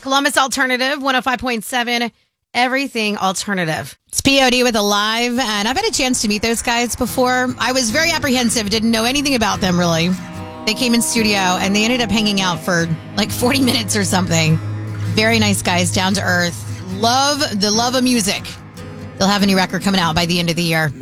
Columbus Alternative, 105.7, everything alternative. It's POD with Alive, and I've had a chance to meet those guys before. I was very apprehensive, didn't know anything about them, really. They came in studio, and they ended up hanging out for like 40 minutes or something. Very nice guys, down to earth. Love of music. They'll have a new record coming out by the end of the year.